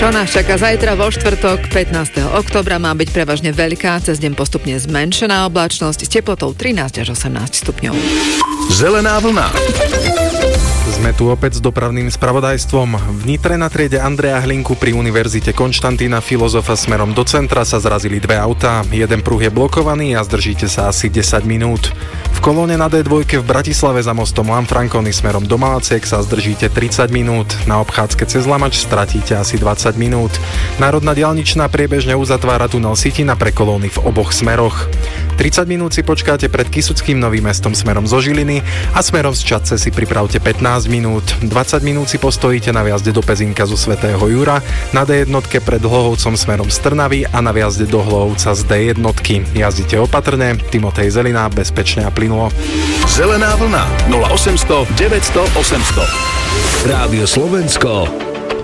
Čo nás čaká zajtra vo štvrtok 15. októbra, má byť prevažne veľká, cez deň postupne zmenšená oblačnosť s teplotou 13 až 18 stupňov. Zelená vlna. Sme tu opäť s dopravným spravodajstvom. V Nitre na triede Andreja Hlinku pri Univerzite Konštantína Filozofa smerom do centra sa zrazili dve autá. Jeden pruh je blokovaný a zdržíte sa asi 10 minút. V kolóne na D2 v Bratislave za mostom Lanfranconi smerom do Malaciek sa zdržíte 30 minút. Na obchádzke cez Lamač stratíte asi 20 minút. Národná diaľničná priebežne uzatvára tunel Sitina pre kolóny v oboch smeroch. 30 minút si počkáte pred Kysuckým Novým Mestom smerom zo Žiliny a smerom z Čadce si pripravte 15 minút. 20 minút si postojíte na viazde do Pezínka zo Svätého Jura, na D1 pred Hlohovcom smerom z Trnavy a na viazde do Hlohovca z D1. Jazdite opatrne, Timotej Zelina, bezpečne a plynulo. Zelená vlna 0800 900 800. Rádio Slovensko.